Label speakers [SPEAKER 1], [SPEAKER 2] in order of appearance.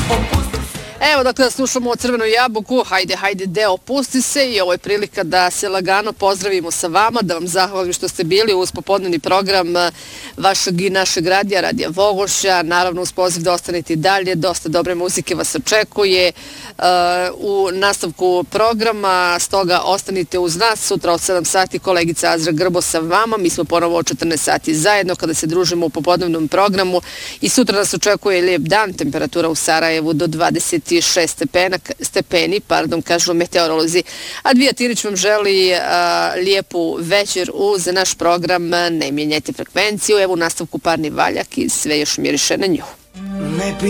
[SPEAKER 1] Evo, dakle, slušamo Crvenu jabuku, hajde, deo, pusti se i ovo je prilika da se lagano pozdravimo sa vama, da vam zahvalim što ste bili uz popodnevni program vašeg i našeg radija, Radija Vogošća, naravno uz poziv da ostanete i dalje, dosta dobre muzike vas očekuje u nastavku programa, stoga ostanite uz nas, sutra od 7 sati kolegica Azra Grbo sa vama, mi smo ponovo od 14 sati zajedno kada se družimo u popodnevnom programu i sutra nas očekuje lijep dan, temperatura u Sarajevu do 26 stepeni, kažu meteorolozi. Advija Tirić vam želi lijepu večer uz naš program. Ne mijenjajte frekvenciju, evo u nastavku parni valjak i sve još miriše na nju.